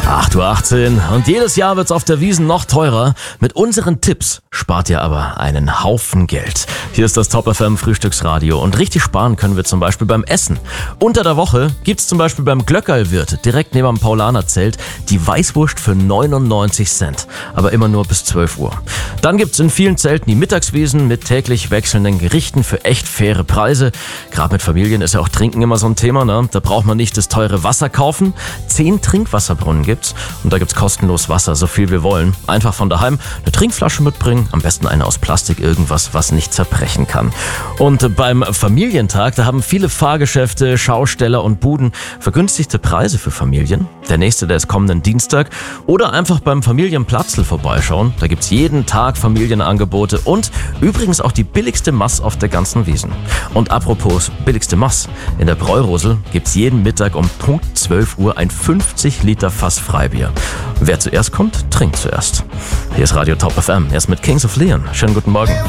8:18 Uhr und jedes Jahr wird's auf der Wiesn noch teurer. Mit unseren Tipps spart ihr aber einen Haufen Geld. Hier ist das Top FM Frühstücksradio und richtig sparen können wir zum Beispiel beim Essen. Unter der Woche gibt's zum Beispiel beim Glöckerlwirt direkt neben dem Paulanerzelt die Weißwurst für 99 Cent, aber immer nur bis 12 Uhr. Dann gibt's in vielen Zelten die Mittagswiesen mit täglich wechselnden Gerichten für echt faire Preise. Gerade mit Familien ist ja auch Trinken immer so ein Thema, ne? Da braucht man nicht das teure Wasser kaufen. 10 Trinkwasserbrunnen gibt's und da gibt's kostenlos Wasser, so viel wir wollen. Einfach von daheim eine Trinkflasche mitbringen, am besten eine aus Plastik, irgendwas, was nicht zerbrechen kann. Und beim Familientag, da haben viele Fahrgeschäfte, Schausteller und Buden vergünstigte Preise für Familien. Der nächste, der ist kommenden Dienstag. Oder einfach beim Familienplatzl vorbeischauen. Da gibt's jeden Tag Familienangebote und übrigens auch die billigste Mass auf der ganzen Wiesn. Und apropos billigste Mass, in der Bräurosel gibt's jeden Mittag um Punkt 12 Uhr ein 50 Liter Fass Freibier. Wer zuerst kommt, trinkt zuerst. Hier ist Radio Top FM, erst mit Kings of Leon. Schönen guten Morgen.